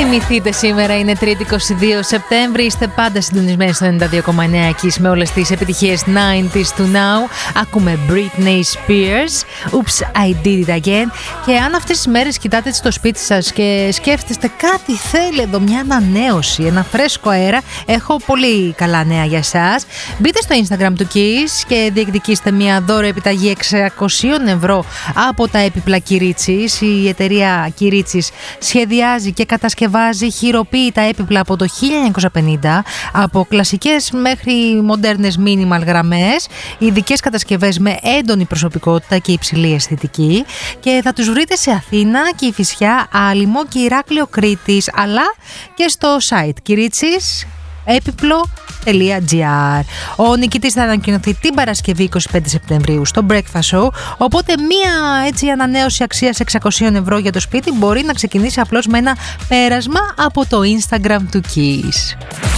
Θυμηθείτε, σήμερα είναι 3η 22 Σεπτέμβρη. Είστε πάντα συντονισμένοι στο 92,9 Kiss με όλες τις επιτυχίες 90s to now. Ακούμε Britney Spears, Oops, I Did It Again. Και αν αυτές τις μέρες κοιτάτε έτσι στο σπίτι σας και σκέφτεστε κάτι θέλει εδώ, μια ανανέωση, ένα φρέσκο αέρα, έχω πολύ καλά νέα για εσάς. Μπείτε στο Instagram του Kiss και διεκδικήστε μια δώρο επιταγή 600 ευρώ από τα έπιπλα Κυρίτσης. Η εταιρεία Κυρίτσης σχεδιάζει και κατασκευάζει χειροποίητα έπιπλα από το 1950, από κλασικές μέχρι μοντέρνες minimal γραμμές, ειδικές κατασκευές με έντονη προσωπικότητα και υψηλή αισθητική, και θα τους βρείτε σε Αθήνα, Κηφισιά, Άλυμο και Ηράκλειο Κρήτης, αλλά και στο site Κυρίτσης-έπιπλο.gr. Ο νικητής θα ανακοινωθεί την Παρασκευή 25 Σεπτεμβρίου στο Breakfast Show, οπότε μία έτσι ανανέωση αξίας 600 ευρώ για το σπίτι μπορεί να ξεκινήσει απλώς με ένα πέρασμα από το Instagram του Kiss.